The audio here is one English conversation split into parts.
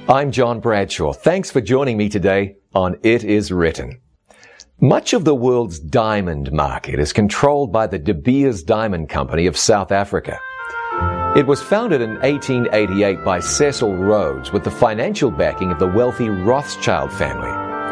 I'm John Bradshaw. Thanks for joining me today on It Is Written. Much of the world's diamond market is controlled by the De Beers Diamond Company of South Africa. It was founded in 1888 by Cecil Rhodes with the financial backing of the wealthy Rothschild family.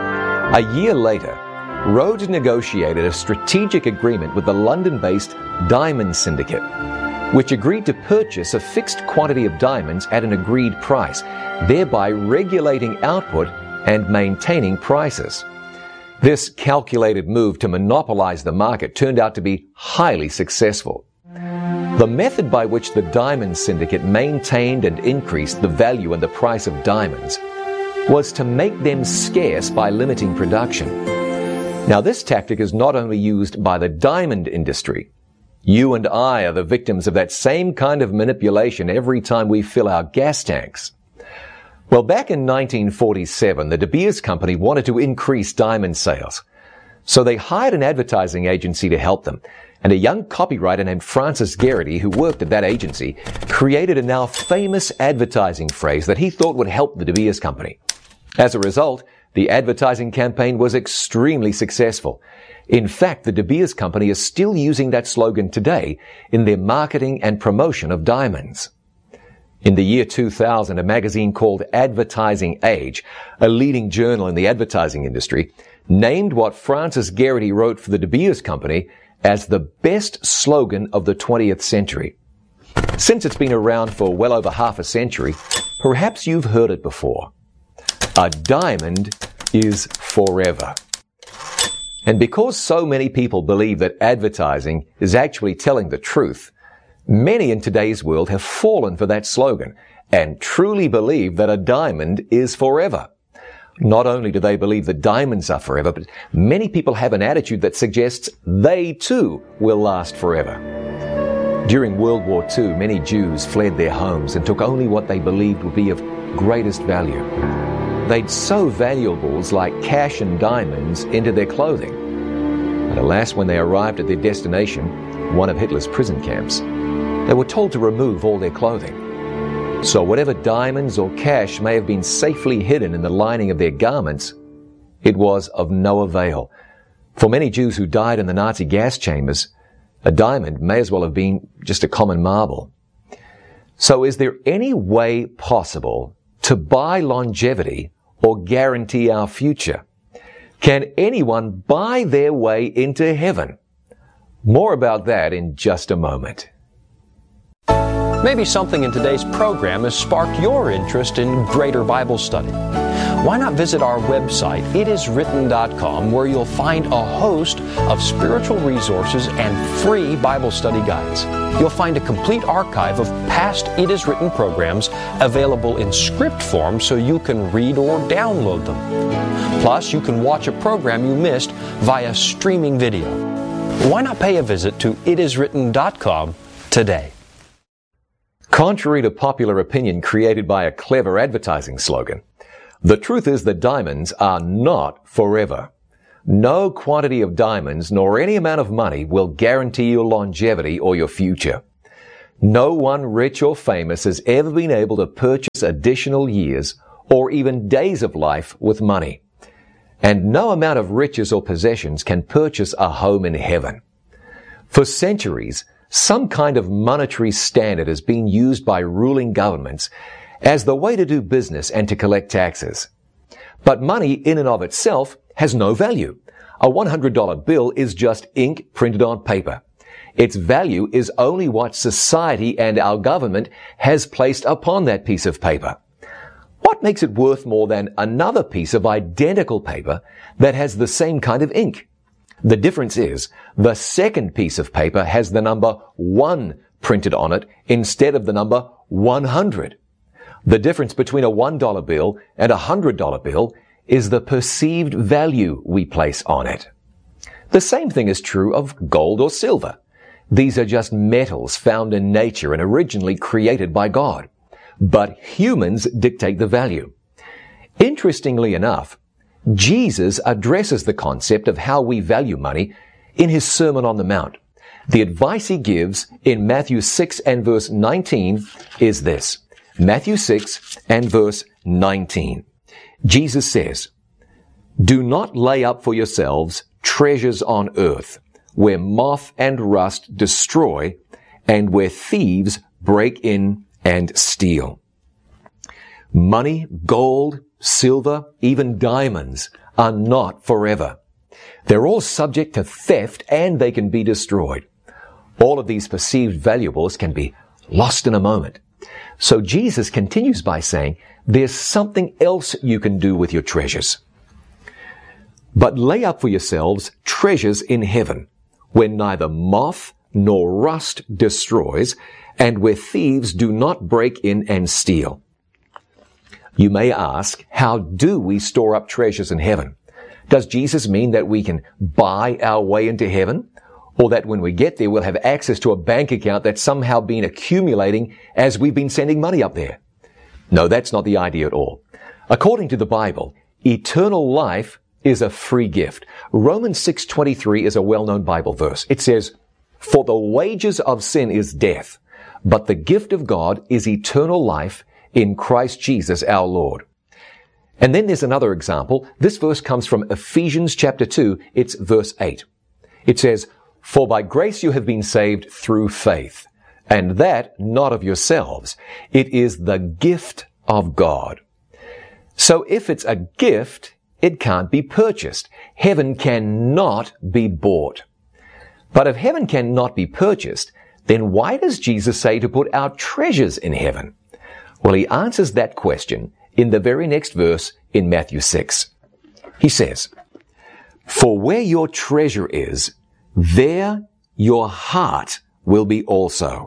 A year later, Rhodes negotiated a strategic agreement with the London-based Diamond Syndicate, which agreed to purchase a fixed quantity of diamonds at an agreed price, thereby regulating output and maintaining prices. This calculated move to monopolize the market turned out to be highly successful. The method by which the Diamond Syndicate maintained and increased the value and the price of diamonds was to make them scarce by limiting production. Now, this tactic is not only used by the diamond industry. You and I are the victims of that same kind of manipulation every time we fill our gas tanks. Well, back in 1947, the De Beers Company wanted to increase diamond sales. So they hired an advertising agency to help them. And a young copywriter named Francis Geraghty, who worked at that agency, created a now famous advertising phrase that he thought would help the De Beers Company. As a result, the advertising campaign was extremely successful. In fact, the De Beers Company is still using that slogan today in their marketing and promotion of diamonds. In the year 2000, a magazine called Advertising Age, a leading journal in the advertising industry, named what Francis Geraghty wrote for the De Beers Company as the best slogan of the 20th century. Since it's been around for well over half a century, perhaps you've heard it before. A diamond is forever. And because so many people believe that advertising is actually telling the truth, many in today's world have fallen for that slogan and truly believe that a diamond is forever. Not only do they believe that diamonds are forever, but many people have an attitude that suggests they too will last forever. During World War II, many Jews fled their homes and took only what they believed would be of greatest value. They'd sew valuables like cash and diamonds into their clothing. But alas, when they arrived at their destination, one of Hitler's prison camps, they were told to remove all their clothing. So whatever diamonds or cash may have been safely hidden in the lining of their garments, it was of no avail. For many Jews who died in the Nazi gas chambers, a diamond may as well have been just a common marble. So is there any way possible to buy longevity or guarantee our future? Can anyone buy their way into heaven? More about that in just a moment. Maybe something in today's program has sparked your interest in greater Bible study. Why not visit our website, itiswritten.com, where you'll find a host of spiritual resources and free Bible study guides. You'll find a complete archive of past It Is Written programs available in script form so you can read or download them. Plus, you can watch a program you missed via streaming video. Why not pay a visit to itiswritten.com today? Contrary to popular opinion created by a clever advertising slogan, the truth is that diamonds are not forever. No quantity of diamonds nor any amount of money will guarantee your longevity or your future. No one rich or famous has ever been able to purchase additional years or even days of life with money. And no amount of riches or possessions can purchase a home in heaven. For centuries, some kind of monetary standard has been used by ruling governments as the way to do business and to collect taxes. But money in and of itself has no value. A $100 bill is just ink printed on paper. Its value is only what society and our government has placed upon that piece of paper. What makes it worth more than another piece of identical paper that has the same kind of ink? The difference is the second piece of paper has the number 1 printed on it instead of the number 100. The difference between a $1 bill and a $100 bill is the perceived value we place on it. The same thing is true of gold or silver. These are just metals found in nature and originally created by God. But humans dictate the value. Interestingly enough, Jesus addresses the concept of how we value money in his Sermon on the Mount. The advice he gives in Matthew 6 and verse 19 is this: Matthew 6 and verse 19. Jesus says, "Do not lay up for yourselves treasures on earth, where moth and rust destroy, and where thieves break in and steal." Money, gold, silver, even diamonds are not forever. They're all subject to theft and they can be destroyed. All of these perceived valuables can be lost in a moment. So Jesus continues by saying, there's something else you can do with your treasures. "But lay up for yourselves treasures in heaven, where neither moth nor rust destroys, and where thieves do not break in and steal." You may ask, how do we store up treasures in heaven? Does Jesus mean that we can buy our way into heaven? Or that when we get there, we'll have access to a bank account that's somehow been accumulating as we've been sending money up there? No, that's not the idea at all. According to the Bible, eternal life is a free gift. Romans 6:23 is a well-known Bible verse. It says, "For the wages of sin is death, but the gift of God is eternal life in Christ Jesus our Lord." And then there's another example. This verse comes from Ephesians chapter 2. It's verse 8. It says, "For by grace you have been saved through faith, and that not of yourselves. It is the gift of God." So if it's a gift, it can't be purchased. Heaven cannot be bought. But if heaven cannot be purchased, then why does Jesus say to put our treasures in heaven? Well, he answers that question in the very next verse in Matthew 6. He says, "For where your treasure is, there your heart will be also."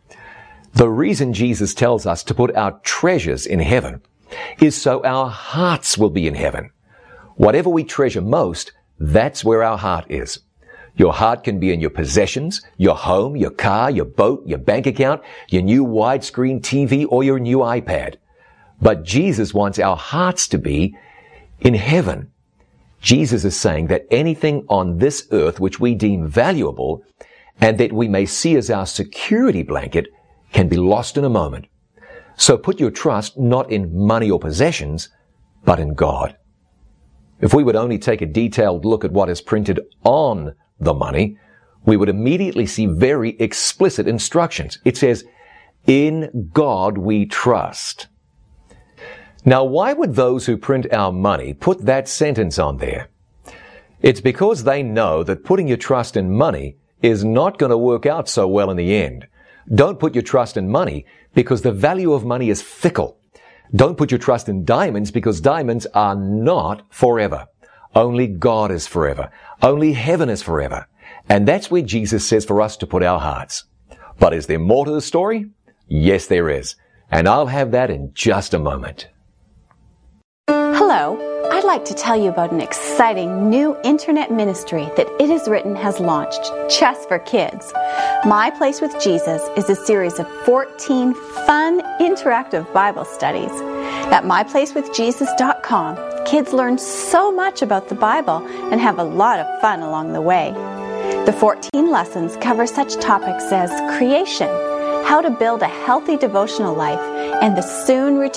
The reason Jesus tells us to put our treasures in heaven is so our hearts will be in heaven. Whatever we treasure most, that's where our heart is. Your heart can be in your possessions, your home, your car, your boat, your bank account, your new widescreen TV, or your new iPad. But Jesus wants our hearts to be in heaven. Jesus is saying that anything on this earth which we deem valuable and that we may see as our security blanket can be lost in a moment. So put your trust not in money or possessions, but in God. If we would only take a detailed look at what is printed on the money, we would immediately see very explicit instructions. It says, "In God we trust." Now, why would those who print our money put that sentence on there? It's because they know that putting your trust in money is not going to work out so well in the end. Don't put your trust in money because the value of money is fickle. Don't put your trust in diamonds because diamonds are not forever. Only God is forever. Only heaven is forever. And that's where Jesus says for us to put our hearts. But is there more to the story? Yes, there is. And I'll have that in just a moment. Hello. I'd like to tell you about an exciting new internet ministry that It Is Written has launched just for kids. My Place with Jesus is a series of 14 fun, interactive Bible studies. At myplacewithjesus.com, kids learn so much about the Bible and have a lot of fun along the way. The 14 lessons cover such topics as creation, how to build a healthy devotional life, and the soon return